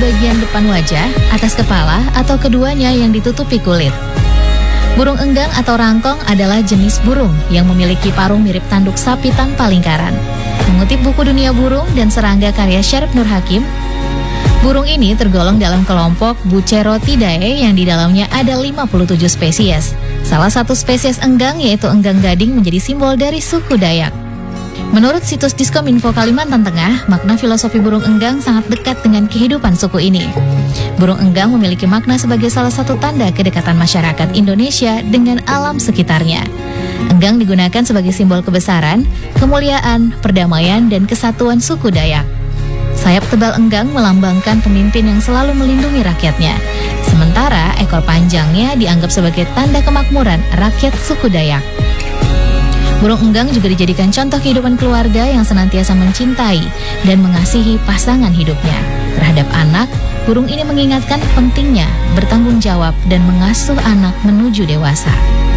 bagian depan wajah, atas kepala, atau keduanya yang ditutupi kulit. Burung enggang atau rangkong adalah jenis burung yang memiliki parung mirip tanduk sapi tanpa lingkaran. Mengutip buku Dunia Burung dan Serangga karya Syarif Nur Hakim, burung ini tergolong dalam kelompok Bucerotidae yang di dalamnya ada 57 spesies. Salah satu spesies enggang yaitu enggang gading menjadi simbol dari suku Dayak. Menurut situs Diskominfo Kalimantan Tengah, makna filosofi burung enggang sangat dekat dengan kehidupan suku ini. Burung enggang memiliki makna sebagai salah satu tanda kedekatan masyarakat Indonesia dengan alam sekitarnya. Enggang digunakan sebagai simbol kebesaran, kemuliaan, perdamaian, dan kesatuan suku Dayak. Sayap tebal enggang melambangkan pemimpin yang selalu melindungi rakyatnya. Sementara ekor panjangnya dianggap sebagai tanda kemakmuran rakyat suku Dayak. Burung enggang juga dijadikan contoh kehidupan keluarga yang senantiasa mencintai dan mengasihi pasangan hidupnya. Terhadap anak, burung ini mengingatkan pentingnya bertanggung jawab dan mengasuh anak menuju dewasa.